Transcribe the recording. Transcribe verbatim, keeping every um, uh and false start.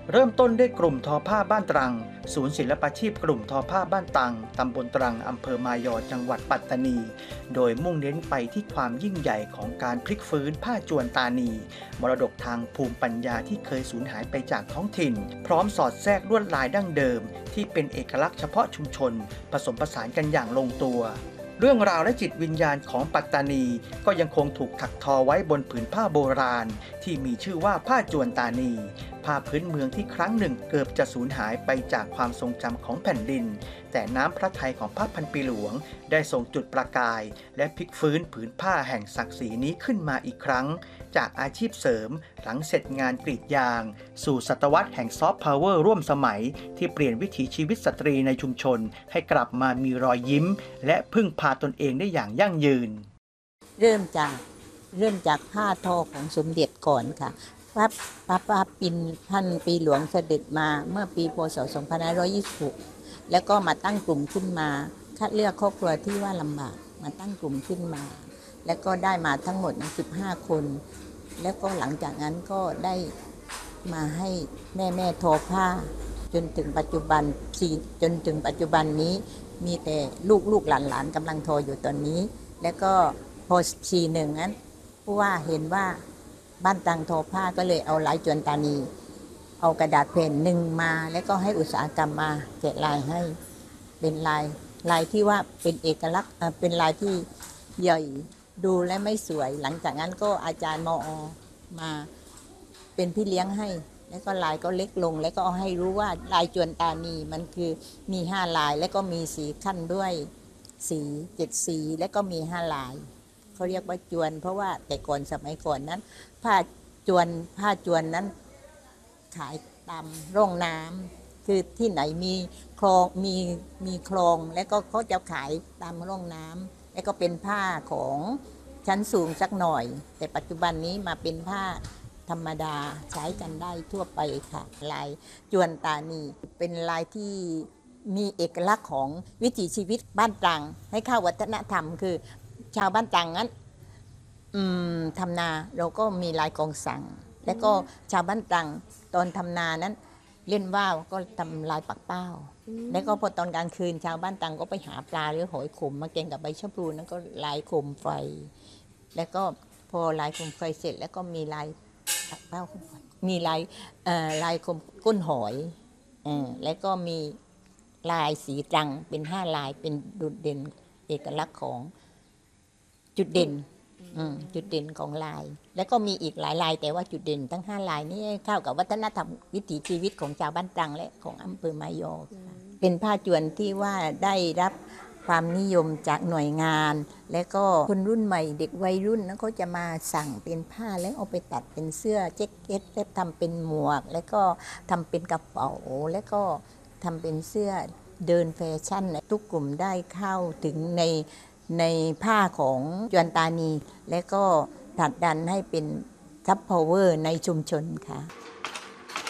เริ่มต้นด้วยกลุ่มทอผ้าบ้านตรังศูนย์ศิลปาชีพกลุ่มทอผ้าบ้านตังตำบลตรังอำเภอมายอจังหวัดปัตตานีโดยมุ่งเน้นไปที่ความยิ่งใหญ่ของการพลิกฟื้นผ้าจวนตานีมรดกทางภูมิปัญญาที่เคยสูญหายไปจากท้องถิ่นพร้อมสอดแทรกลวดลายดั้งเดิมที่เป็นเอกลักษณ์เฉพาะชุมชนผสมผสานกันอย่างลงตัวเรื่องราวและจิตวิญญาณของปัตตานีก็ยังคงถูกถักทอไว้บนผืนผ้าโบราณที่มีชื่อว่าผ้าจวนตานีผ้าพื้นเมืองที่ครั้งหนึ่งเกือบจะสูญหายไปจากความทรงจำของแผ่นดินแต่น้ำพระทัยของพระพันปีหลวงได้ส่งจุดประกายและพลิกฟื้นผืนผ้าแห่งศักดิ์ศรีนี้ขึ้นมาอีกครั้งจากอาชีพเสริมหลังเสร็จงานกรีดยางสู่ศตวรรษแห่งซอฟต์พาวเวอร์ร่วมสมัยที่เปลี่ยนวิถีชีวิตสตรีในชุมชนให้กลับมามีรอยยิ้มและพึ่งพาตนเองได้อย่างยั่งยืนเริ่มจากเริ่มจากผ้าทอของสมเด็จก่อนค่ะพระพระพระปิ่นพันปีหลวงเสด็จมาเมื่อปีพศสองพันห้าร้อยยี่สิบหกแล้วก็มาตั้งกลุ่มขึ้นมาคัดเลือกครอบครัวที่ว่าลำบากมาตั้งกลุ่มขึ้นมาแล้วก็ได้มาทั้งหมดสิบห้าคนแล้วก็หลังจากนั้นก็ได้มาให้แม่แม่ทอผ้าจนถึงปัจจุบันจนถึงปัจจุบันนี้มีแต่ลูกลูกหลานหลานกำลังทออยู่ตอนนี้แล้วก็พอปีหนึ่งนั้นผู้ว่าเห็นว่าบ้านตังทอผ้าก็เลยเอาลายจวนตานีเอากระดาษแผ่นหนึ่งมาแล้วก็ให้อุตสาหกรรมมาแกะลายให้เป็นลายลายที่ว่าเป็นเอกลักษณ์เป็นลายที่ใหญ่ดูและไม่สวยหลังจากนั้นก็อาจารย์มอมาเป็นพี่เลี้ยงให้แล้วก็ลายก็เล็กลงแล้วก็เอาให้รู้ว่าลายจวนตานีมันคือมีห้าลายแล้วก็มีสีขั้นด้วยสีเจ็ดสีแล้วก็มีห้าลายเขาเรียกว่าจวนเพราะว่าแต่ก่อนสมัยก่อนนั้นผ้าจวนผ้าจวนนั้นขายตามร่องน้ำคือที่ไหนมีคลองมีมีคลองแล้วก็เขาจะขายตามร่องน้ำแล้วก็เป็นผ้าของชั้นสูงสักหน่อยแต่ปัจจุบันนี้มาเป็นผ้าธรรมดาใช้กันได้ทั่วไปค่ะลายจวนตานีเป็นลายที่มีเอกลักษณ์ของวิถีชีวิตบ้านตรังให้เข้าวัฒนธรรมคือชาวบ้านตรังนั้นทำนาเราก็มีลายกองสังแล้วก็ชาวบ้านตรังตอนทำนานั้นเล่นว่าวก็ทำลายปักเป้าแล้วก็พอตอนกลางคืนชาวบ้านตรังก็ไปหาปลาหรือหอยขมมาแกงกับใบชะพลูนั้นก็ลายโคมไฟแล้วก็พอลายโคมไฟเสร็จแล้วก็มีลายปักเป้ามีลายลายโคมก้นหอยแล้วก็มีลายสีตรังเป็นห้าลายเป็นจุดเด่นเอกลักษณ์ของจุดเด่นจุดเด่นของลายแล้วก็มีอีกหลายลายแต่ว่าจุดเด่นทั้งห้าลายนี้เข้ากับวัฒนธรรมวิถีชีวิตของชาวบ้านตรังและของอำเภอมายอเป็นผ้าจวนที่ว่าได้รับความนิยมจากหน่วยงานและก็คนรุ่นใหม่เด็กวัยรุ่นนั้นเขาจะมาสั่งเป็นผ้าแล้วเอาไปตัดเป็นเสื้อแจ็คเก็ตแล้วทำเป็นหมวกแล้วก็ทำเป็นกระเป๋าแล้วก็ทำเป็นเสื้อเดินแฟชั่นทุกกลุ่มได้เข้าถึงในในผ้าของจวนตานีและก็ผลักดันให้เป็นซับพาวเวอร์ในชุมชนค่ะ